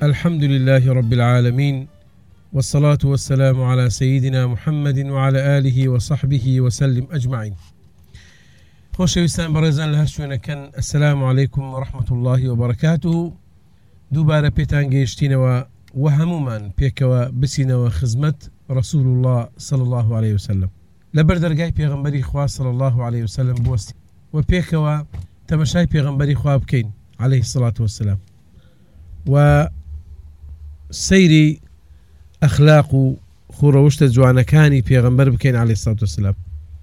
الحمد لله رب العالمين، والصلاة والسلام على سيدنا محمد وعلى آله وصحبه وسلم أجمعين. خۆشەویستان بەڕێزان لە هەر شوێنەکەن، السلام عليكم ورحمة الله وبركاته. دووبارە پێتان گەیشتینەوە و هەمومان پێکەوە بچینەوە خزمەت رسول الله صلى الله عليه وسلم لەبەر دەرگای پێغەمبەری خوا صلى الله عليه وسلم بوەستین و پێکەوە تەمەشای پێغەمبەری خوا بکەین عليه الصلاة والسلام و سەیری ئەخلاق و خوڕەوشتە جوانەکانی پێغەمبەر بکەین عليه الصلاة والسلام.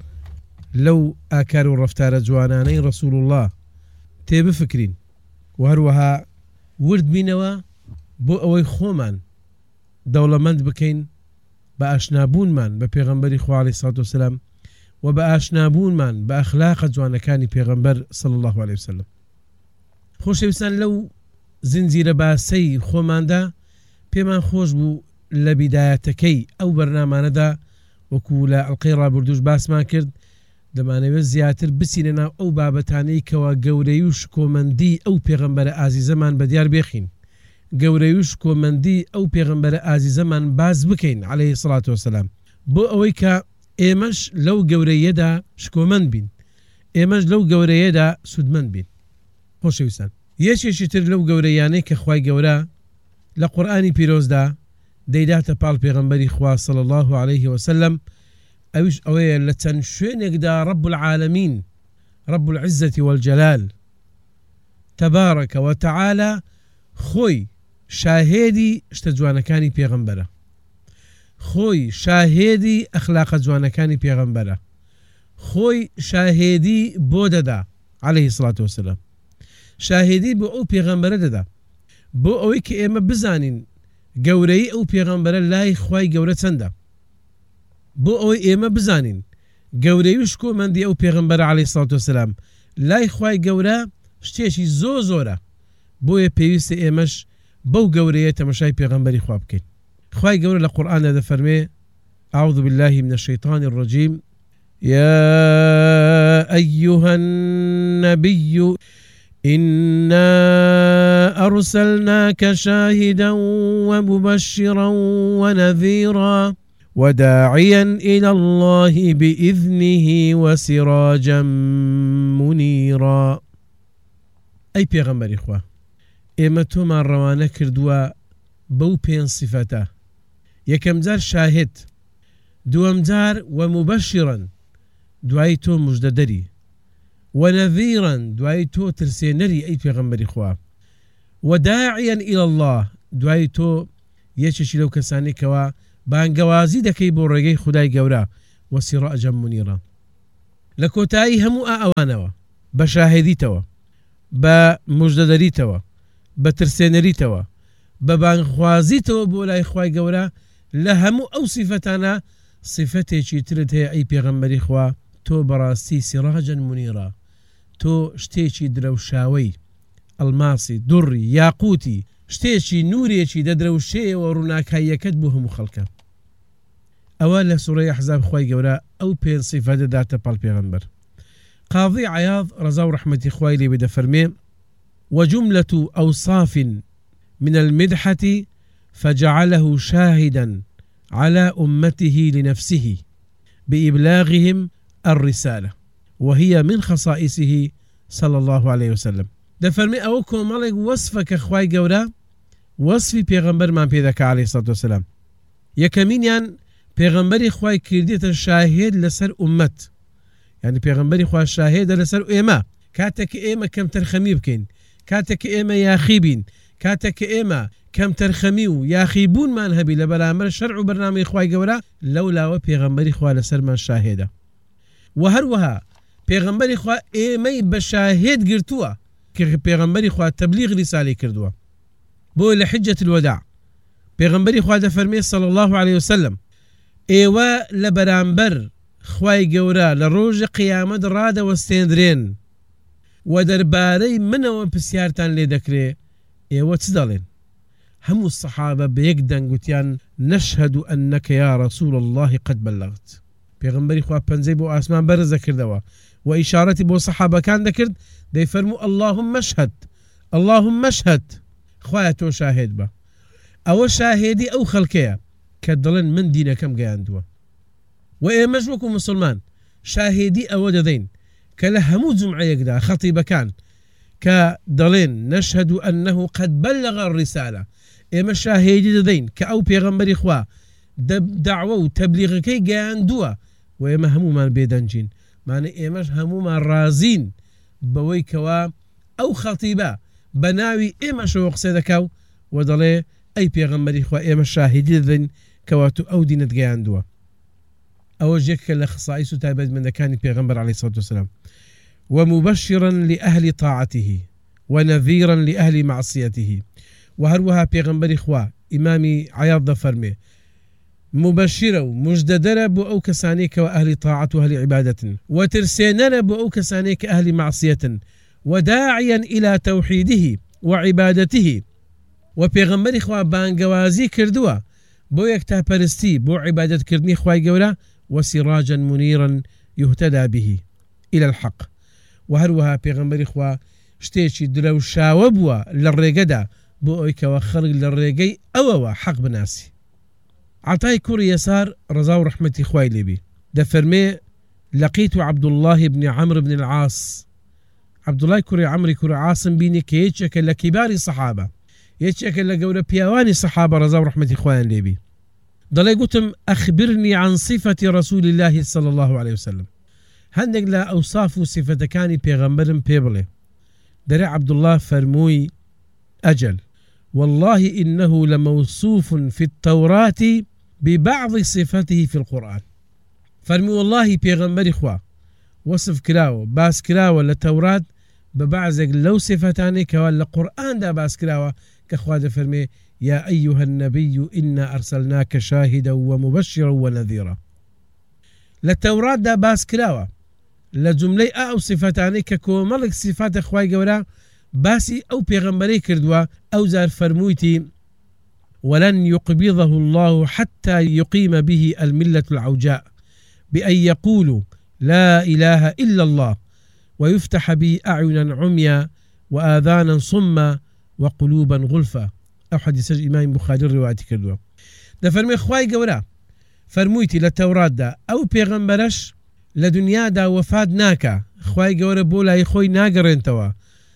لەو ئاکار و ڕەفتارە جوانانەی رسول الله تێبفکرین و هەروەها ورد بینەوە بۆ ئەوەی خۆمان دەوڵەمەند بکەین بە ئاشنابوونمان بە پێغەمبەری خوا عليه الصلاة والسلام و بە ئاشنابوونمان بە ئەخلاقە جوانەکانی پێغەمبەر صلى الله عليه وسلم. خۆشەویستان لەو زنجیرە باسەی خۆماندا پێمان خۆش بوو لە بیدایەتەکەی ئەو بەرنامانەدا وەکو لە ئەڵقەی ڕابردووش باسمان کرد دەمانەوێت زیاتر بچینە ناو ئەو بابەتانەی کەوا گەورەی و شکۆمەندی ئەو پێغەمبەرە ئازیزەمان بەدیار بێخین، گەورەی و شکۆمەندی ئەو پێغەمبەرە ئازیزەمان باز بکەین عليه الصلاة والسلام بۆ ئەوەی کە ئێمەش لەو گەورەیەدا شکۆمەند بین، ئێمەش لەو گەورەیەدا سودمەند بین. خۆشەویستان، یەکێکی تر لەو گەورەیانەی کە خوای گەورە لە قورئانی پیرۆزدا دەیداتە پاڵ پێغەمبەری خوا صلى الله عليه وسلم ئەویش ئەوەیە لە چەند شوێنێکدا رب العالمین رب العزة والجلال تبارك وتعالى خۆی شاهێدی شتە جوانەکانی پێغەمبەرە، خۆی شاهێدی ئەخلاقە جوانەکانی پێغەمبەرە، خۆی شاهێدی بۆ دەدا عليه الصلاة والسلام، شاهێدی بۆ ئەو پێغەمبەرە دەدا بۆ ئەوەی کە ئێمە بزانین گەورەی ئەو پێغەمبەرە لای خوای گەورە چەندە، بۆ ئەوەی ئێمە بزانین گەورەی و شکۆمەندی ئەو پێغەمبەرە عليه الصلاة والسلام لای خوای گەورە شتێکی زۆرە، بۆیە پێویستە ئێمەش بەو گەورەیە تەمەشای پێغەمبەری خوا بکەین. خوای گەورە لە قورئاندا دەفەرمێ أعوذ بالله من الشيطان الرجيم يا أيها النبي إنا أرسلناك شاهدا ومبشرا ونذيرا وداعيا إلى الله بإذنه وسراجا منيرا. أي پیغمبر إخوة إما توما روانه كردوا بو پين صفتا، يكم جار شاهد، دوام جار ومبشرا دعاي تو مجددري، ونذيرا دعاي تو ترسينري أي پیغمبر إخوة، وداعيا إلى الله دعاي تو يشش لو كساني كوا بانگوازی دەکەی بۆ ڕێگەی خودای گەورە و سراجا منیرا. لە کۆتایی هەموو ئەوانەوە بە شاهێدیتەوە، بە موژدەدەریتەوە، بە ترسێنەریتەوە، بە بانگخوازیتەوە بۆ لای خوای گەورە، لە هەموو ئەو سیفەتانە سیفەتێکی ترت هەیە ئەی پێغەمبەری خوا تۆ بەڕاستی سراجا منیرا، تۆ شتێکی درەوشاوەی ئەڵماسی دوڕی یاقوتی شتێکی نورێکی دەدرەوشەیەوە ڕووناکاییەکەت بۆ هەموو خەڵکە. ئەوە لە سوورەی ئەحزاب خوای گەورە ئەو پێنج سیفە دەداتە پاڵ پێغەمبەر. قاضی عیاض ڕەزا و ڕەحمەتی خوای لێ بێ دەفەرمێ وجملة أوصاف من المدحة فجعله شاهدا على أمته لنفسه بإبلاغهم الرسالة وهي من خصائصه صلى الله عليه وسلم. دەفەرمێ ئەوە کۆمەڵێک وەسفە کە خوای گەورە وەسفی پێغەمبەرمان پێ دەکا عليه الصلاة والسلام. یەکەمینیان پێغەمبەری خوای کردێتە شاهێد لەسەر ئومەت، یعنی پێغەمبەری خوا شاهێدە لەسەر ئێمە کاتێک ئێمە کەم تەرخەمی بکەین، کاتێک ئێمە یاخی بین، کاتێک ئێمە کەم تەرخەمی و یاخی بوونمان هەبی لە بەرامبەر شەرع و بەرنامەی خوای گەورە لەولاوە پێغەمبەری خوا لەسەرمان شاهێدە. و هەروەها پێغەمبەری خوا ئێمەی بە شاهێد گرتووە کە پێغەمبەری خوا تەبلیغ ریسالەی کردووە. بۆ لە حجەت الوداع پێغەمبەری خوا دەفەرمێ صلى الله عليه وسلم ئێوە لە بەرامبەر خوای گەورە لە ڕۆژی قیامەت ڕادەوەستێنرێن و دەربارەی منەوە پرسیارتان لێ دەکرێ، ئێوە چ دەڵێن؟ هەموو سەحابە بە یەک دەنگ وتیان نەشهد ئەنەکە یا رسول الله قد بلغت. پێغەمبەری خوا پەنجەی بۆ ئاسمان بەرز دەکردەوە و ئیشارەتی بۆ سەحابەکان دەکرد دەیفەرموو اللهم اشهد اللهم اشهد، خوایە تۆ شاهێد بە، ئەوە شاهێدی ئەو خەڵکەیە کە دەڵێن من دینەکەم گەیاندووە و ئێمەش وەکو مسلمان شاهێدی ئەوە دەدەین کە لە هەموو جمعەیەکدا خەتیبەکان کە دەڵێن نەشهد ئەنه قد بلغ الرسالة ئێمە شاهێدی دەدەین کە ئەو پێغەمبەری خوا دعوە و تەبلیغەکەی گەیاندووە و ئێمە هەمومان بێدەنجین مانە ئێمەش هەمومان رازین بەوەی کەوا ئەو خەتیبە بە ناوی ئێمەشەوە قسە دەکاو و دەڵێ ئەی پێغەمبەری خوا ئێمە شاهێدی دەدەین کەواتو ئەو دینت گەیاندووە ئەوە یەکێکە لە خصائص و تایبەتمەندەکانی پێغەمبەر عەلەیهی سەڵاتو وەسەلام ومبشرا لأهل طاعته ونذيرا لأهل معصيته وهروها پێغەمبەری خوا ئیمامی عەیاض دەفەرمێ مبشرة ومجددرة بو أو كسانيك وأهل طاعة وأهل عبادة وترسيننا بو أو كسانيك أهل معصية وداعيا إلى توحيده وعبادته وبيغمبر خوا بانقوازي كردوا بو يكتا برستي بو عبادة كردني خواي قولا وسراجا منيرا يهتدى به إلى الحق وهروها بيغمبر خوا شتيشي دلو شاوبوا للرقدا بو أيك وخلق للرقي أووا حق بناسي عطاي كوري يسار رضاو رحمتي خواي لبي دفرمي لقيت عبد الله بن عمرو بن العاص عبد الله كوري عمري كوري عاصم بيني كيتشك لكبار الصحابة يتشك لقول بيواني صحابة رضاو رحمتي خواي لبي ضلي قلتم أخبرني عن صفة رسول الله صلى الله عليه وسلم هندق لا أوصاف صفة كاني بيغمبرم بيبلي دري عبد الله فرموي أجل والله إنه لموصوف في التوراة ببعض صفته في القرآن فرمي والله بيغمبري خوا وصف كراوة باس كراوة للتوراة ببعض لو صفتاني كوال القرآن دا باس كراوة كخواد فرمي يا أيها النبي إنا أرسلناك شاهدا ومبشرا ونذيرا للتوراة دا باس كراوة لجملي أو صفتاني ككوملك صفات أخواي قولا باسي أو بيغمبري كردوا أو زار فرمويتي ولن يقبضه الله حتى يقيم به الملة العوجاء بأن يقولوا لا إله إلا الله ويفتح به أعينا عميا وآذانا صما وقلوبا غلفا أو حديث إمام بخاري الرواية كردوا ده فرمي خواي قولا فرمويتي للتوراة دا أو بيغمبرش لدنيا دا وفاد ناكا خواي قولا بولا يخوي ناقرين توا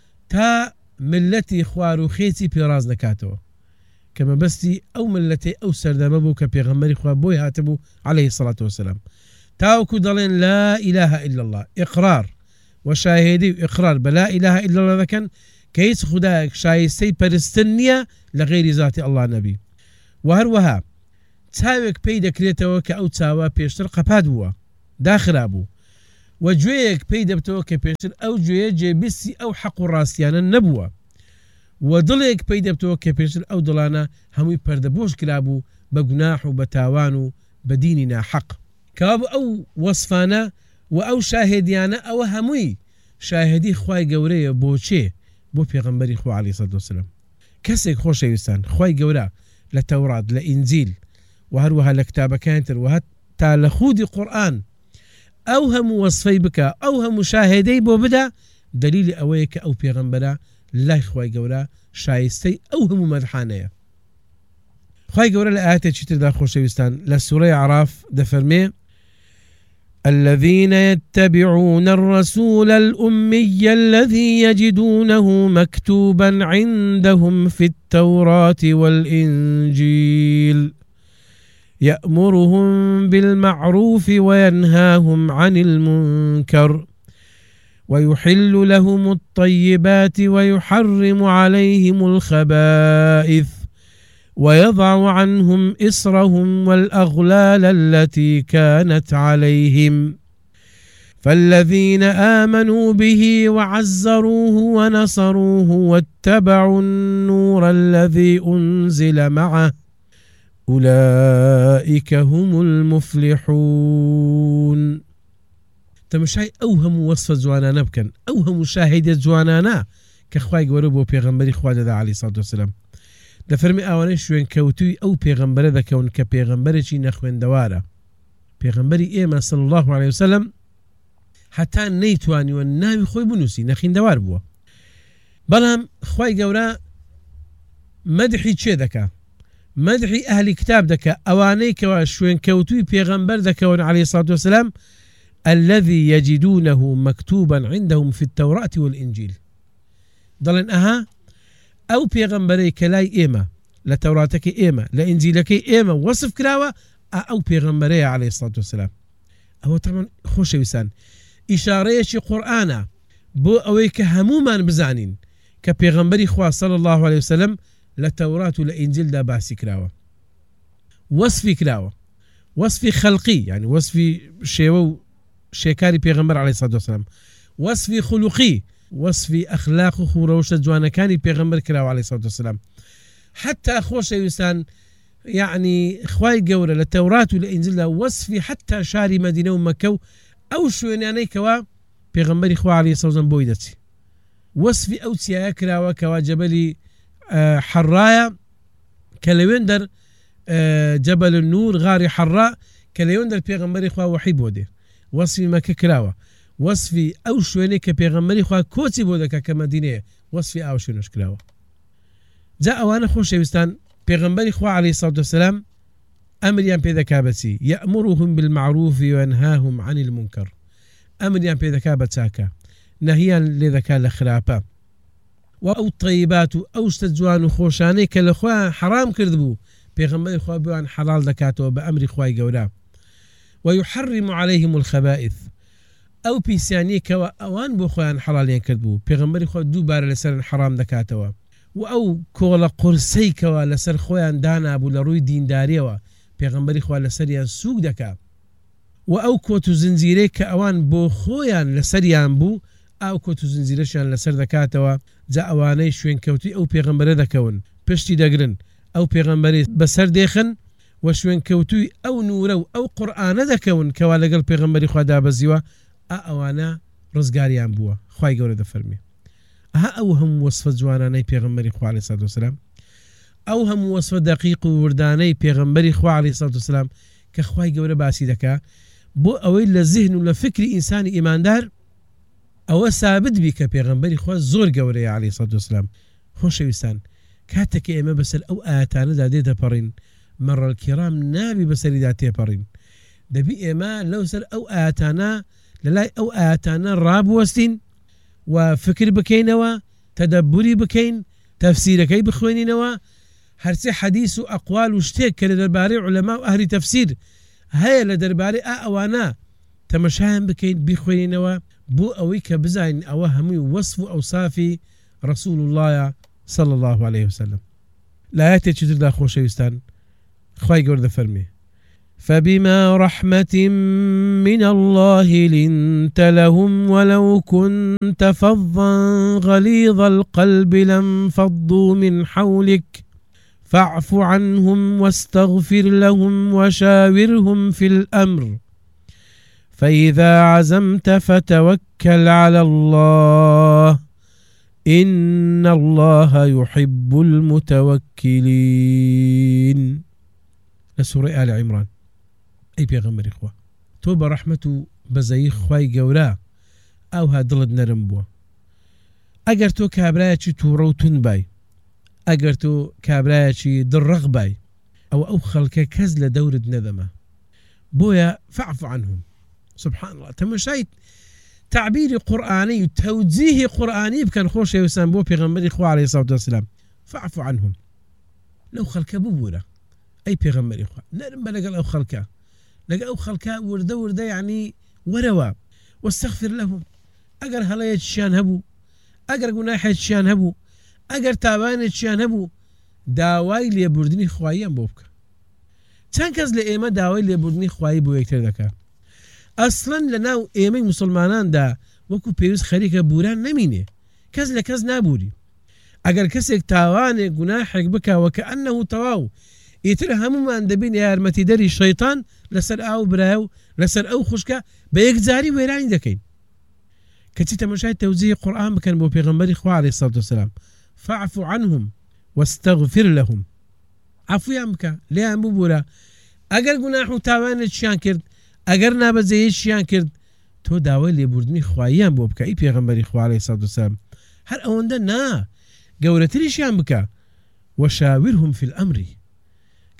تا ملتي خوارو خيتي بيراز نكاتو كما بستي أو ملتي أو سردمبو كبيغمبري خوار بوي هاتبو عليه الصلاة والسلام تاوكو دلين لا إله إلا الله إقرار وشاهدي وإقرار بلا إله إلا الله ذكن كيس خداك شايستي برستنية لغير ذات الله نبي وهروها تاوك بيدا كريتو كأو تاوا بيشتر قباد بوا داخل أبو وجويك بيدا بتوكا بيشتر أو جويك جيبسي أو حق الراسيان النبوة وضليك بيدا بتوكا بيشتر أو ضلانا همي بردبوش كلابو بقناح وبتاوانو بديننا حق كابو أو وصفانا وأو شاهديانا أو همي شاهدي خواي قوري بوشي بو بيغمبري خوا عليه الصلاة والسلام كسيك خوش يستان خواي قورا لتوراة لإنزيل وهروها لكتابة كانتر وهتا لخودي قرآن أو هم وصفي بك أو هم شاهدي بو بدا دليل أويك أو بيغمبرا لا خواي قورا شايستي أو هم مدحانيا خواي قورا لآيات تشتر دا خوش يستان لسورة عراف دفرمي الذين يتبعون الرسول الأمي الذي يجدونه مكتوبا عندهم في التوراة والإنجيل يأمرهم بالمعروف وينهاهم عن المنكر ويحل لهم الطيبات ويحرم عليهم الخبائث ويضع عنهم إصرهم والأغلال التي كانت عليهم فالذين آمنوا به وعزروه ونصروه واتبعوا النور الذي أنزل معه أولئك هم المفلحون تمشي أوهم وصف زوانانا بكن أوهم شاهد زوانانا كخواي قوربو بيغمبري خواجة عليه الصلاة والسلام دفرمي اواني شوين كوتوي او پیغمبر ذكون كبيغمبر چي نخوين دوارا پیغمبري ايما صلى الله عليه وسلم حتى نيتواني والناوي خوي بنوسي نخين دوار بوا بلام خواي قورا مدحي چه دكا مدحي أهل كتاب دكا أوانيك وشوين كوتوي بيغمبر دكا عليه الصلاة والسلام الذي يجدونه مكتوبا عندهم في التوراة والإنجيل ضلن أو بيغمبري كلاي إيما لتوراتك إيما لإنجيلك إيما وصف كراوة أو بيغمبري عليه الصلاة والسلام هو طبعا خوش ويسان إشاريش قرآن بو أويك هموما بزانين كبيغمبري خوا صلى الله عليه وسلم لتوراة والإنجيل دا باسي كراوة وصفي كراوة وصفي خلقي يعني وصفي شيوو شيكاري بيغمبر عليه الصلاة والسلام وصفي خلقي وصفي أخلاق وروشة جوانا كاني بيغمبر كراوة عليه الصلاة والسلام حتى خوش يسان يعني خواي قورة للتوراة والإنجيل وصفي حتى شاري مدينة ومكة أو شويناني كوا بيغمبري خوا عليه الصلاة والسلام بويدتي وصفي أو تيايا كراوة كوا جبلي حرايا كليوندر جبل النور غاري حراء كليوندر بيغمبري خوا وحي بودي وصفي مكة كراوة وصفي أو شويني كبيغمبري خوا كوتي بودك كمدينة وصفي أو شوينش كراوة جاء وانا خوش يستان بيغمبري خوا عليه الصلاة والسلام أمريان بذكابتي يأمرهم بالمعروف وينهاهم عن المنكر أمريان بذكابتاك نهيا لذكاء الخرابة وأو الطيبات أو استجوان خوشاني كالأخوان حرام كردبو بيغمبري خوا بيوان حلال ذكاته بأمر خواي قولا ويحرم عليهم الخبائث أو بيساني كوا أوان بخوان حلالين كردبو بيغمبري خوا دوبار لسر حرام ذكاته وأو كولا قرسي كوا لسر خوان دانا أبو لروي دين داريوا بيغمبري خوا لسريان سوق دكا وأو كوتو زنزيري كأوان بو خوان لسريان بو أو كوتو زنزيرشان لسر دكاتوا جاء أواني شوين كوتي أو بيغمبري دكون بشتي دقرن أو بيغمبري بسر ديخن وشوين كوتوي أو نورو أو قرآن دكون كوا لقل بيغمبري خوا دابزيوا أوانا رزقاريان بوا خواي قولي دفرمي أو هم وصف جواناني بيغمبري خوا عليه الصلاة والسلام أو هم وصف دقيق ورداني بيغمبري خوا عليه الصلاة والسلام كخواي قولي باسي دكا بو أويل لذهن ولفكر إنسان إيمان دار أو ثابت بك بيغمبري خوا زور قولي عليه الصلاة والسلام خوش إنسان كاتك إما بسل أو آتانا دا ديتا برين مر الكرام نابي بسل داتي برين دبي إما لو سل أو آتانا للاي أو آتانا راب وستين وفكر بكينوا تدبري بكين تفسير كي بخوينينوا هرسي حديث وأقوال وشتيك كالدرباري علماء أهل تفسير هيا لدرباري أوانا تمشاهم بكين بخوينينوا بو أويك بزاين أوهمي وصف أوصافي رسول الله صلى الله عليه وسلم لا ياتي تشتر دا خوش يستان خواي قول فرمي فبما رحمة من الله لنت لهم ولو كنت فظا غليظ القلب لانفضوا من حولك فاعف عنهم واستغفر لهم وشاورهم في الأمر فإذا عزمت فتوكل على الله إن الله يحب المتوكلين لسورة آل عمران أي بيغمبر إخوة توبة رحمة بزي خواي قورا أو هادلد نرمبوا أجر تو كابرايتي توروتون باي أجر تو كابرايتي درغ باي أو خلق كزل دورة ندمة بويا فاعف عنهم سبحان الله تمشيت تعبير قرآني توجيه قرآني بكان خوش يسان بو بيغمبر إخوة عليه الصلاة والسلام فاعف عنهم لو خلق ببورة أي بيغمبر إخوة نرم بلقى أو خلقا لقى أو خلقا وردة يعني وروا واستغفر لهم أجر هلاية شان هبو أجر جناحة شان هبو أجر تابانة شان هبو داواي اللي بردني خوايان بوبك كان كز لإيما داواي اللي بردني خواي بو يكتر دكا أصلا لناو إيمي مسلمانان دا وكو بيوز خريكا بوران نميني كز لكز نابوري أجر كسك تاواني جناحك بكا وكأنه تواو يترهموا ما اندبين يا ارمتي دري الشيطان لسر او براو لسر او خشكا بيكزاري ويراني دكين كتيتا مشاهد توزيع قرآن كان بو بيغمبر إخوة عليه الصلاة والسلام فاعفوا عنهم واستغفر لهم عفو يا مكا ليه مبورا اگر گناحو تاوانت شان کرد اگر نابزيت شان کرد تو داوي اللي بردني خوايان بو بكا اي بيغمبر إخوة عليه الصلاة والسلام هر اوندا نا قولتري شان بكا وشاورهم في الأمر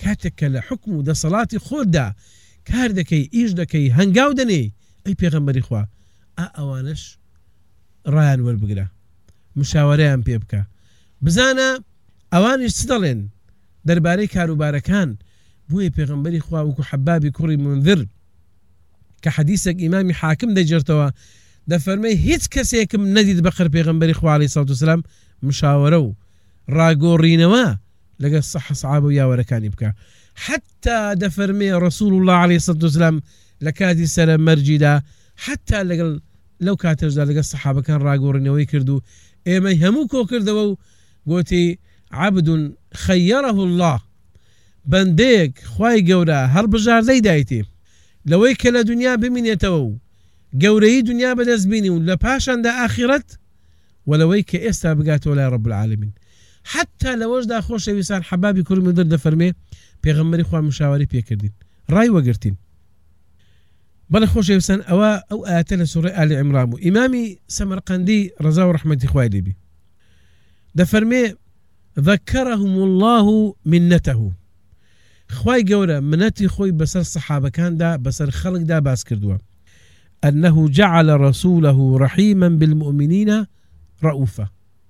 کاتێک کە لە حکم و دەسەڵاتی خۆتدا کار دەکەی ئیش دەکەی هەنگاو دەنێ ئەی پێغەمبەری خوا ئەوانش ڕایان وەربگرە مشاوەرەیان پێ بکە بزانە ئەوانش چ دەڵێن دەربارەی کاروبارەکان بۆیە پێغەمبەری خوا وەکو حەبابی کوڕی منذر کە حەدیثێک ئیمامی حاکم دەیجێڕتەوە دەفەرمێ هیچ کەسێکم نەدید بەقەر پێغەمبەری خوا عەلەیهی سەڵات وسەلام مشاوەرە و ڕاگۆڕینەوە لەگەڵ سەحابە و یاوەرەکانی بکە حتا دەفەرمێ ڕەسوول الله عەلەیهی سەڵات وسەلام لە کاتی سەرە مەرجیدا حتا لەگەڵ لەو کاتەشدا لەگەڵ سەحابەکان ڕاگۆڕینەوەی کرد و ئێمەی هەموو کۆ کردەوە و گوتی عەبد خەیەرەه الله بەندەیەک خوای گەورە هەڵبژاردەی دایتێ لەوەی کە لە دنیا بمینێتەوە و گەورەی دنیا بەدەست بینی و لە پاشاندا ئاخرەت وەلەوەی کە ئێستا بگاتەوە لای ڕەب العالەمین حتا لەوەشدا خۆشەویستان حەبابی کوڕی منذر دەفەرمێ پێغەمبەری خوا مشاوەری پێکردین ڕای وەگرتین بەڵێ خۆشەویستان ئەوە ئەو ئاەتە لە سوورەی ئالی عیمران بوو ئیمامی سەمەرقەندی ڕەزا و ڕەحمەتی خوای لێبی دەفەرمێ ذەکەرەهم الله منەتەه خوای گەورە منەتی خۆی بەسەر سەحابەکاندا بەسەر خەڵکدا باس کردووە أنه جعل رسوله رحيما بالمؤمنين رؤوفا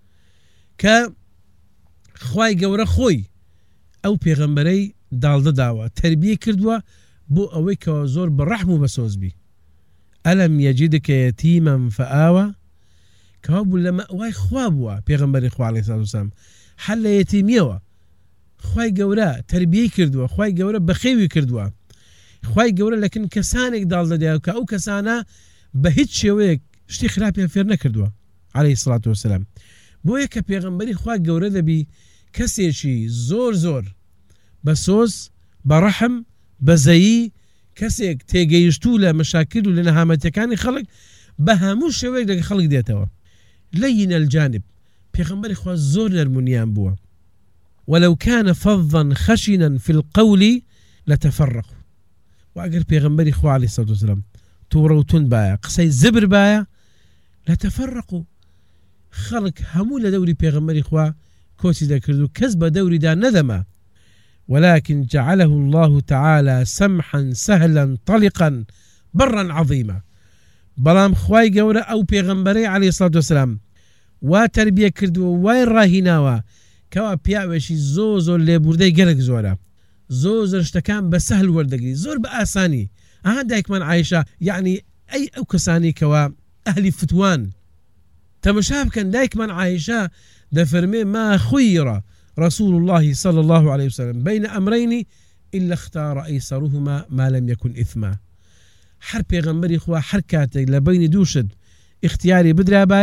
كخواي جورا خوي أو بيغمبري دالدا داوا تربية كردوا بو أويك وزور بالرحم بسوز بي ألم يجدك يتيما فآوى كوابو لما واي خوابوا بيغمبري خوا عليه الصلاة والسلام حل يتيميوا خواي جورا تربية كردوا خواي جورا بخيوي كردوا خواي گەورە لەکن کەسانێک داڵدەدایە کە ئەو کەسانە بە هیچ شێوەیەک شتی خراپیان فێر نەکردووە عەلەیهی سەڵات وەسەلام بۆیە کە پێغەمبەری خوا گەورە دەبی کەسێکی زۆر زۆر بە سۆز بە ڕەحم بە زەیی کەسێک تێگەیشتوو لە مەشاکل و لە نەهامەتیەکانی خەڵک بە هەموو شێوەیەک لەگە خەڵک دێتەوە لەین الجانب پێغەمبەری خوا زۆر نەرمونیان بووە ولو كان فظا خشنا في القول لتفرقوا وأجر بيغمبري خوا عليه الصلاة والسلام توروتون بايا قصي زبر بايا لا تفرقوا خلق همو لدوري بيغمبري خوا كوسي دا كردو كذب دوري دا ندما ولكن جعله الله تعالى سمحا سهلا طلقا برا عظيما بلام خواي قورا أو بيغمبري عليه الصلاة والسلام وتربية كردو وين راهناوا كوا بيعوشي زوزو اللي بوردي قلق زورا زۆر شتەکان بە سەهل وەردەگری زۆر بە ئاسانی دایکمان عایشە یعنی ئەی ئەو کەسانی کەوا ئەهلی فتوان تەمەشا بکەن دایکمان عایشە دەفەرمێ ما خير رسول الله صلى الله عليه وسلم بين أمرين إلا اختار أيسرهما ما لم يكن إثما هەر پێغەمبەری خوا هەر کاتێک لە بینی دووشت اختیاری بدرا